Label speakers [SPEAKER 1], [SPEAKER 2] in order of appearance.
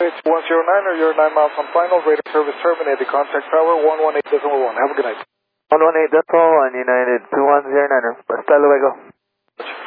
[SPEAKER 1] It's 109, you're 9 miles on final, radar service terminated. Contact tower 118.1. Have a good night.
[SPEAKER 2] 118.1, United 2109er. Hasta luego.